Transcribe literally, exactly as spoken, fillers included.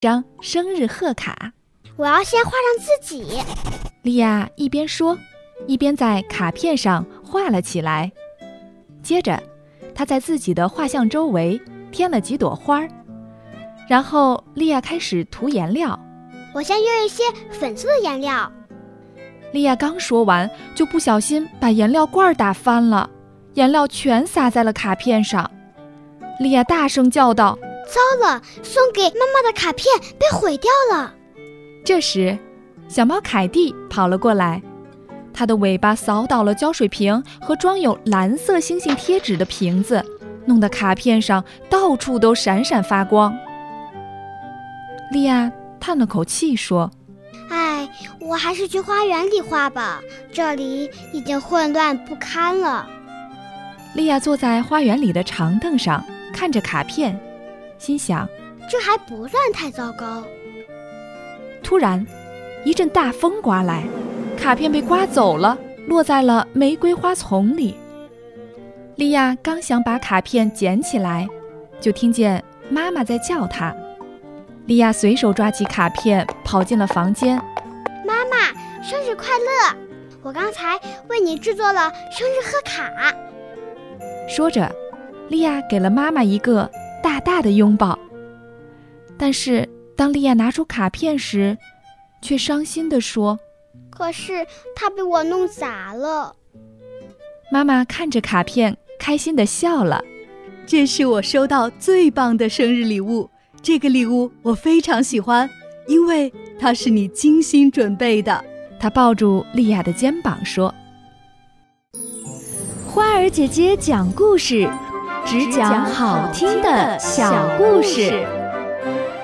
张生日贺卡。 我要先画上自己。 莉亚一边说，一边在卡片上画了起来。接着，她在自己的画像周围添了几朵花，然后莉亚开始涂颜料。 我先用一些粉色的颜料。 莉亚刚说完，就不小心把颜料罐打翻了，颜料全洒在了卡片上。莉亚大声叫道： 糟了，送给妈妈的卡片被毁掉了。 这时，小猫凯蒂跑了过来，它的尾巴扫倒了胶水瓶和装有蓝色星星贴纸的瓶子，弄得卡片上到处都闪闪发光。莉亚叹了口气说： 哎，我还是去花园里画吧，这里已经混乱不堪了。 莉亚坐在花园里的长凳上，看着卡片，心想， 这还不算太糟糕。 突然，一阵大风刮来，卡片被刮走了，落在了玫瑰花丛里。莉亚刚想把卡片捡起来，就听见妈妈在叫她。莉亚随手抓起卡片，跑进了房间。 妈妈，生日快乐！我刚才为你制作了生日贺卡。 说着，莉亚给了妈妈一个大大的拥抱。但是当莉亚拿出卡片时，却伤心地说： 可是它被我弄砸了。 妈妈看着卡片，开心地笑了。 这是我收到最棒的生日礼物，这个礼物我非常喜欢，因为它是你精心准备的。 她抱住莉亚的肩膀说： 花儿姐姐讲故事，只讲好听的小故事。